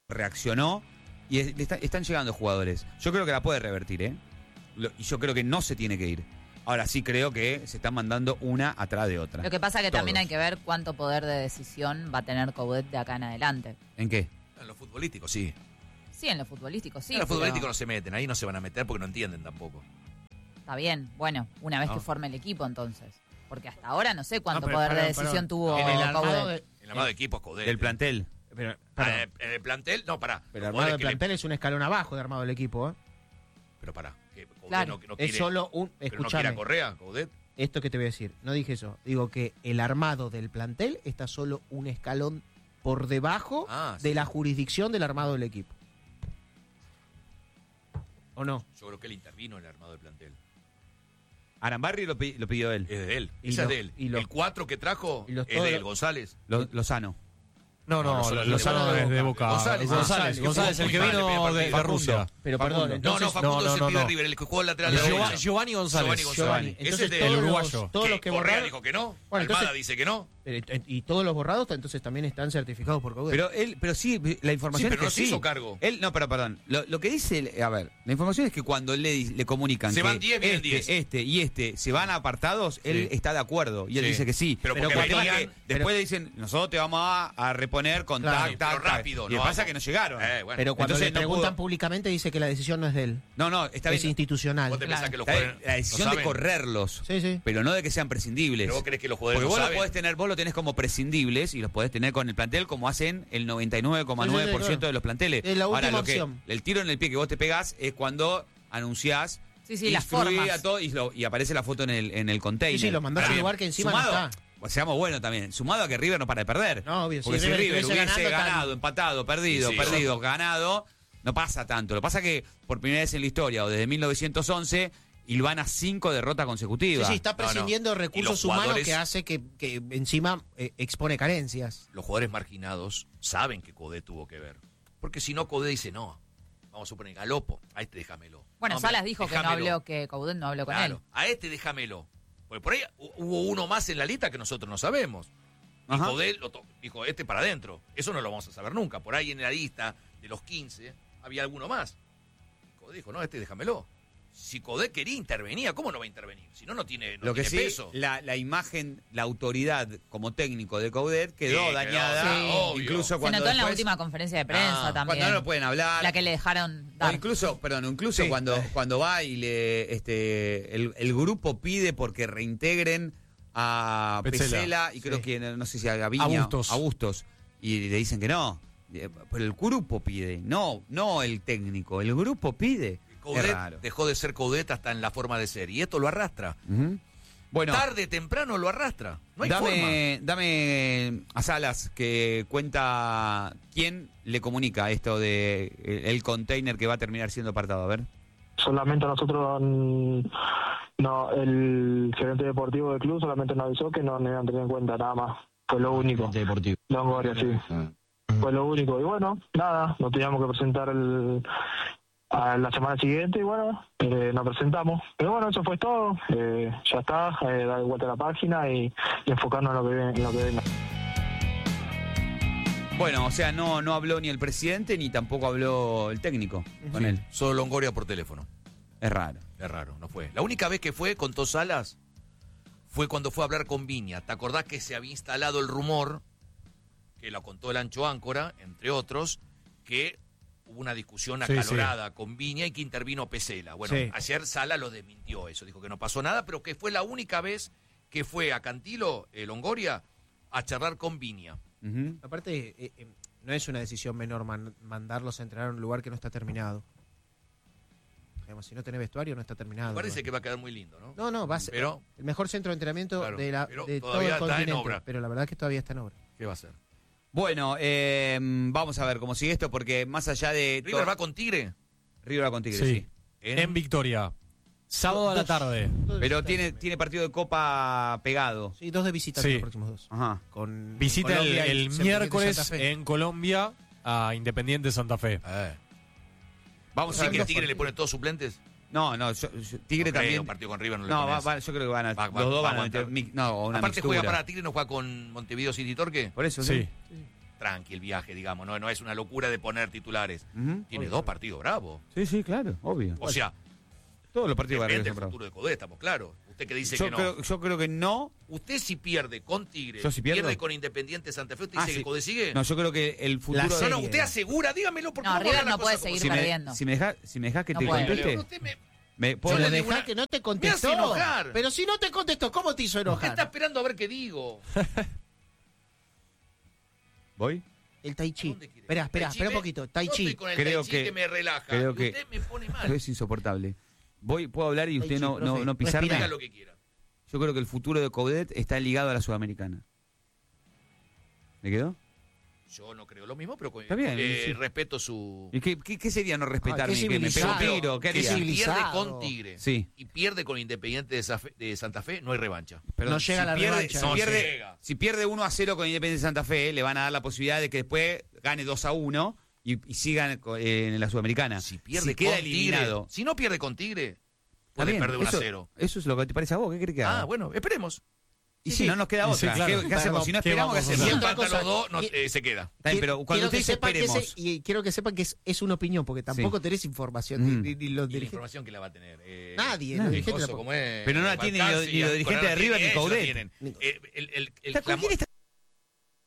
reaccionó y están llegando jugadores. Yo creo que la puede revertir, y yo creo que no se tiene que ir. Ahora sí creo que se están mandando una atrás de otra. Lo que pasa es que también hay que ver cuánto poder de decisión va a tener Coudet de acá en adelante. ¿En qué? En lo futbolístico, sí. Sí, en lo futbolístico, sí. En lo futbolístico no se meten, ahí no se van a meter porque no entienden tampoco. Está bien, bueno, una vez que forme el equipo entonces. Porque hasta ahora no sé cuánto pero, poder de decisión tuvo en el armado Coudet. El armado de equipo es Coudet. Del plantel. Pero, En el plantel, no, pará. pero el armado del plantel es un escalón abajo de armado del equipo, ¿eh? Pero pará. Que Coudet Claro. no Es quiere, solo un... pero no quiere Escuchame, a Correa, Coudet. esto que te voy a decir, no dije eso. Digo que el armado del plantel está solo un escalón por debajo de la jurisdicción del armado del equipo. ¿O no? Yo creo que él intervino en el armado del plantel. Arambarri lo pidió él. Es de él. Y Esa es los- de él. y los- El 4 que trajo y los es todos de él, los- González. Lozano. No, Lozano es de Boca. González, González, el que vino de Rusia. Pero perdón, No, entonces... Facundo es el pibe de no. River, el que jugó al lateral derecho. Giovanni González. Giovanni. Ese Entonces es de todos el los- uruguayo. Todos los que Correa borraron... dijo que no. Bueno, Almada entonces- dice que no. Y todos los borrados entonces también están certificados por Coudet. Pero sí, la información Sí, es pero que no se sí. hizo cargo. Él, no, pero perdón. Lo que dice, a ver, la información es que cuando le comunican Se que van 10, vienen 10. este y este se van apartados, él está de acuerdo y él Sí. dice que sí. Pero porque el tema es venían- que después le dicen, nosotros te vamos a reponer con Claro, tac, tac, pero tac. rápido, Y le no pasa vamos. que no llegaron. Bueno. Pero cuando Entonces le no preguntan pudo- públicamente dice que la decisión no es de él. No, está Es bien. institucional. ¿Vos te pensás que los Está bien, jugadores la no decisión de saben? correrlos, Sí, sí. pero no de que sean prescindibles. ¿Pero vos crees que los jugadores Porque no vos lo saben? podés tener, vos lo tenés como prescindibles y los podés tener con el plantel como hacen el 99,9% Sí, sí, claro. de los planteles. Es la Ahora, última lo que, opción. el tiro en el pie que vos te pegás es cuando anunciás Sí, las instruí formas. a todo y aparece la foto en el container. Sí, sí, lo mandás a un Ahora, lugar que encima no sumado, está. Seamos buenos también. Sumado a que River no para de perder. No, obvio, si Porque si River River estuviese hubiese ganando, ganado, tal. empatado, perdido, Sí, perdido, ganado, no pasa tanto. Lo que pasa es que por primera vez en la historia, o desde 1911, hilvana 5 derrotas Sí, consecutivas. sí, está No, prescindiendo de Y recursos los humanos jugadores- que hace que encima expone carencias. Los jugadores marginados saben que Coudet tuvo que ver. Porque si no, Coudet dice, no, vamos a suponer, Galopo, a este déjamelo. Bueno, No, Salas dijo que no déjamelo. habló, que Coudet no habló con Claro, él. a este déjamelo. Porque por ahí hubo uno más en la lista que nosotros no sabemos. Y Ajá. Coudet dijo, este para adentro. Eso no lo vamos a saber nunca. Por ahí en la lista de los 15 había alguno más. Coudet dijo, no, este déjamelo. Si Coudet quería intervenía, ¿cómo no va a intervenir? Si no, no tiene, Lo que tiene sí, peso. la imagen, la autoridad como técnico de Coudet quedó Sí, dañada. quedó, sí. Obvio. Incluso Se cuando notó en la después- última conferencia de prensa también. Cuando no lo pueden hablar. La que le dejaron O dar. incluso Sí. cuando va y el grupo pide porque reintegren a Petzela. Pesela y creo Sí. que no sé si a Gaviña, A Bustos. y le dicen que no. Pero el grupo pide, no el técnico, el grupo pide. Coudet Es raro. dejó de ser Coudet hasta en la forma de ser. Y esto lo arrastra. Ujú. Bueno, Tarde, temprano lo arrastra. No hay forma. dame a Salas que cuenta quién le comunica esto de el container que va a terminar siendo apartado. A ver. Solamente nosotros, no, el gerente deportivo del club solamente nos avisó que no nos iban a tener en cuenta nada más. Fue lo único. Deportivo. Longoria, sí. Fue lo único. Y bueno, nada, nos teníamos que presentar a la semana siguiente y bueno, nos presentamos. Pero bueno, eso fue todo. Ya está, dar vuelta a la página y enfocarnos en lo que venga. Bueno, o sea, no habló ni el presidente ni tampoco habló el técnico con él. Solo Longoria por teléfono. Es raro. Es raro, no fue. La única vez que fue, contó Salas, fue cuando fue a hablar con Viña. ¿Te acordás que se había instalado el rumor, que lo contó el Ancho Áncora, entre otros, que hubo una discusión Sí, acalorada con Viña y que intervino Pesela? Bueno, Sí. ayer Salas lo desmintió eso, dijo que no pasó nada, pero que fue la única vez que fue a Cantilo, Longoria, a charlar con Viña. Ujú. Aparte, no es una decisión menor mandarlos a entrenar a un lugar que no está terminado. Digamos, si no tenés vestuario, no está terminado. Me parece ¿no? que va a quedar muy lindo, ¿no? No, va a ser Pero, el mejor centro de entrenamiento Claro, pero de todo todavía el está en continente. obra. Pero la verdad es que todavía está en obra. ¿qué va a hacer? Bueno, vamos a ver cómo sigue esto, porque más allá de... ¿River va con Tigre? River va con Tigre, Sí. sí. En Victoria. Sábado a la tarde. Pero tiene partido de Copa pegado. Sí, 2 de visita Sí. los próximos 2. Ajá. Con Visita Colombia y el Independiente miércoles Santa Fe. en Colombia a Independiente Santa Fe. Vamos a ¿Sí ver que los Tigre le partidos. pone todos suplentes? No, Tigre No creo, también. un partido con River no le No, pones. yo creo que van a. Va- los dos va a van a meter. aguantar. No, o una Aparte mixtura. juega para Tigre, no juega con Montevideo City Torque. Por eso, Sí. sí. tranqui el viaje, digamos, no es una locura de poner titulares. Ujú. Tiene 2 partidos bravos. Sí, claro, obvio. O sea, Todos los partidos depende van a del futuro de Coudet, estamos claros. Usted que dice yo que no. yo creo que no. Usted si pierde con Tigre, ¿Yo si pierdo? pierde con Independiente Santa Fe, ¿usted Ah, dice sí. que Coudet sigue? No, yo creo que el futuro. La No, serie. no, usted asegura, dígamelo porque No, vamos a River hablar no las puede cosas como seguir son. perdiendo. si me dejas que No te puede. conteste. Pero usted Me, Yo Pero le digo dejá una- que no te me contestó. hace enojar. Pero si no te contestó, ¿cómo te hizo usted enojar? está esperando a ver qué digo. ¿Voy? El Tai ¿A Chi. dónde quiere? Espera Tai Chi un poquito. Tai Yo Chi. estoy con el Creo Tai Chi que- que me relaja. creo que- Usted me pone mal. Es insoportable. Puedo hablar y Tai usted Chi, no profe, pisarme. Diga lo que quiera. Yo creo que el futuro de Coudet está ligado a la Sudamericana. ¿Me quedó? Yo no creo lo mismo, pero Está bien, sí. respeto su... ¿Y qué sería no respetarme? qué ¿Que me pego un civilizado. tiro? ¿Qué Qué haría? Si civilizado. pierde con Tigre Sí. y pierde con Independiente de Santa Fe, no hay revancha. Perdón, No llega la pierde, revancha. Si, No pierde, llega. si pierde 1-0 con Independiente de Santa Fe, le van a dar la posibilidad de que después gane 2-1 y sigan en la Sudamericana. Si pierde Si queda con eliminado. Tigre, si no pierde con Tigre, Está puede bien, perder 1-0. Eso es lo que te parece a vos. ¿Qué crees que haga? Ah, bueno, esperemos. Y sí, si sí. no nos queda Y sí, otra. claro. ¿Qué hacemos? Si no ¿Qué esperamos, ¿qué vamos a hacemos? Si hacer? empatan otra los dos, cosa, se queda. Está bien, pero cuando Quiero usted que dice sepan que esperemos. y quiero que sepan que es una opinión, porque tampoco tenés información. Mm. Ni los Y la dirigentes. información que la va a tener. Nadie, Nadie. los dirigentes Coso, tampoco. como es, Pero no la tiene ni Balcarce los y dirigentes de Anconada River ni ellos la Coudet. tienen. El ¿Con quién está